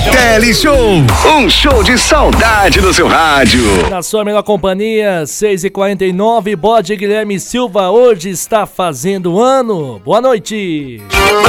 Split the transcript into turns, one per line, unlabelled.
Teleshow, um show de saudade no seu rádio.
Na sua melhor companhia, 6h49, Bode Guilherme Silva hoje está fazendo ano. Boa noite.